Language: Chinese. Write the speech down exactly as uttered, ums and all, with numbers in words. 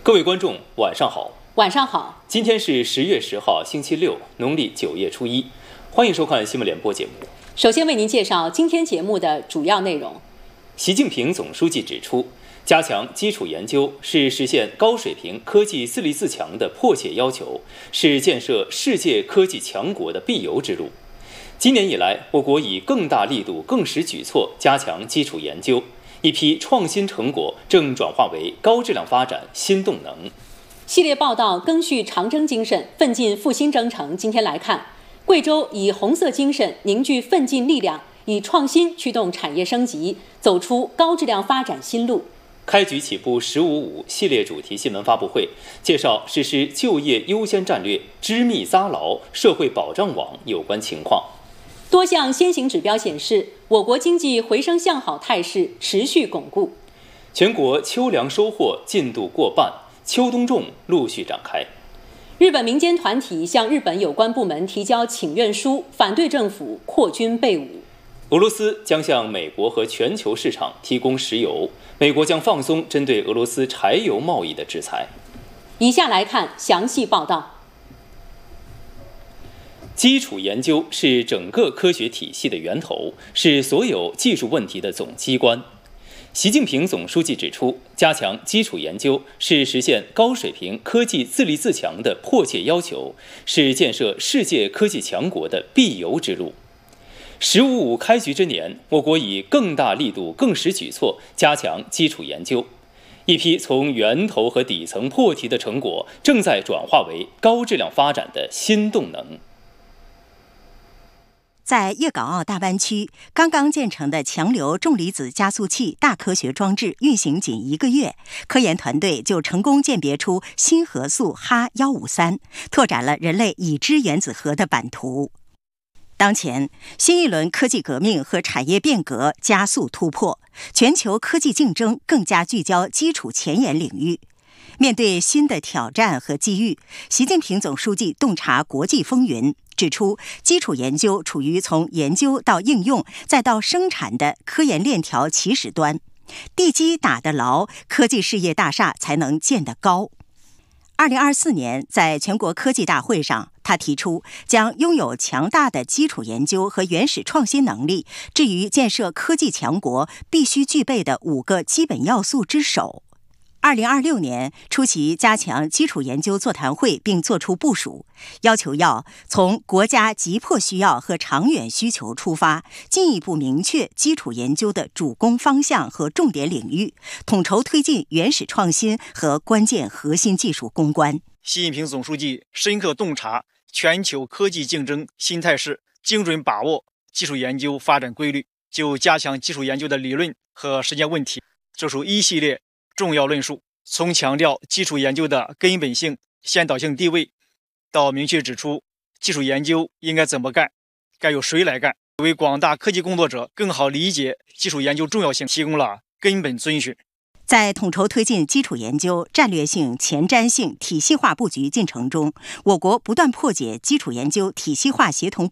各位观众，晚上好。 晚上好。 今天是十月十号，星期六，农历九月初一。欢迎收看新闻联播节目。 首先为您介绍今天节目的主要内容。 习近平总书记指出，加强基础研究是实现高水平科技自立自强的迫切要求，是建设世界科技强国的必由之路。今年以来，我国以更大力度、更实举措加强基础研究，一批创新成果正转化为高质量发展新动能。 系列报道赓续长征精神，奋进复兴征程。今天来看，贵州以红色精神凝聚奋进力量，以创新驱动产业升级，走出高质量发展新路。 开局起步“十五五”系列主题新闻发布会，介绍实施就业优先战略、织密扎牢社会保障网有关情况。 多项先行指标显示，我国经济回升向好态势持续巩固。 全国秋粮收获进度过半，秋冬种陆续展开。 日本民间团体向日本有关部门提交请愿书，反对政府扩军备武。 俄罗斯将向美国和全球市场提供石油，美国将放松针对俄罗斯柴油贸易的制裁。 以下来看详细报道。 基础研究是整个科学体系的源头，是所有技术问题的总机关。习近平总书记指出，加强基础研究是实现高水平科技自立自强的迫切要求，是建设世界科技强国的必由之路。十五五开局之年，我国以更大力度、更实举措加强基础研究，一批从源头和底层破题的成果正在转化为高质量发展的新动能。 在粤港澳大湾区，刚刚建成的强流重离子加速器大科学装置运行仅一个月，科研团队就成功鉴别出新核素哈一五三，拓展了人类已知原子核的版图。当前，新一轮科技革命和产业变革加速突破，全球科技竞争更加聚焦基础前沿领域。面对新的挑战和机遇，习近平总书记洞察国际风云，指出基础研究处于从研究到应用再到生产的科研链条起始端，地基打得牢，科技事业大厦才能建得高。二零二四年，在全国科技大会上，他提出将拥有强大的基础研究和原始创新能力置于建设科技强国必须具备的五个基本要素之首。二零二六年出席加强基础研究座谈会并作出部署，要求要从国家急迫需要和长远需求出发，进一步明确基础研究的主攻方向和重点领域，统筹推进原始创新和关键核心技术攻关。 习近平总书记深刻洞察全球科技竞争新态势，精准把握基础研究发展规律，就加强基础研究的理论和实践问题作出一系列重要论述，从强调基础研究的根本性、先导性地位，到明确指出基础研究应该怎么干，该由谁来干，为广大科技工作者更好理解基础研究重要性提供了根本遵循。 在统筹推进基础研究战略性、前瞻性、体系化布局进程中，我国不断破解基础研究体系化协同